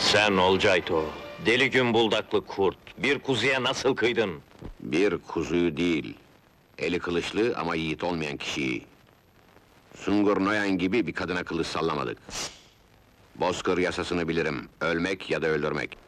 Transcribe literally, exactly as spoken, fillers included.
Sen Olcayto, deli gün buldaklı kurt, bir kuzuya nasıl kıydın? Bir kuzuyu değil, eli kılıçlı ama yiğit olmayan kişiyi. Sungur Noyan gibi bir kadına kılıç sallamadık. Bozkır yasasını bilirim, ölmek ya da öldürmek.